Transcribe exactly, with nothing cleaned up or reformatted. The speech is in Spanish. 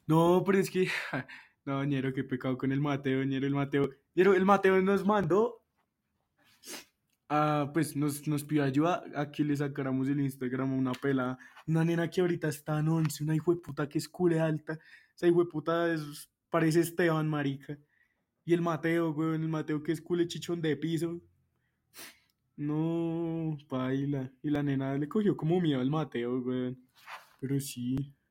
No, pero es que, no, ñero, qué pecado con el Mateo, ñero, el Mateo. Ñero, el Mateo nos mandó a, pues nos, nos pidió ayuda a que le sacáramos el Instagram a una pelada. Una nena que ahorita está en once, una hijueputa que es cule alta. Esa hijueputa es, parece Esteban, marica. Y el Mateo, weón, el Mateo que es cule chichón de piso. No, paila. Y la nena le cogió como miedo al Mateo, weón. Pero sí.